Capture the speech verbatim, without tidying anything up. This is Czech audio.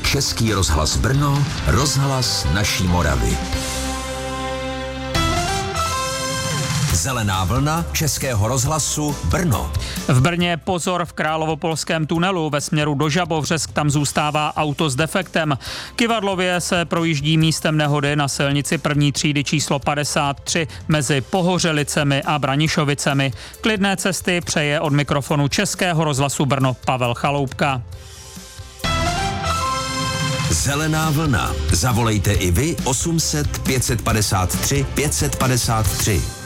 Český rozhlas Brno, rozhlas naší Moravy. Zelená vlna Českého rozhlasu Brno. V Brně pozor v Královopolském tunelu. Ve směru do Žabovřesk tam zůstává auto s defektem. Kyvadlově se projíždí místem nehody na silnici první třídy číslo padesát tři mezi Pohořelicemi a Branišovicemi. Klidné cesty přeje od mikrofonu Českého rozhlasu Brno Pavel Chaloupka. Zelená vlna. Zavolejte i vy osm set pět set padesát tři pět set padesát tři.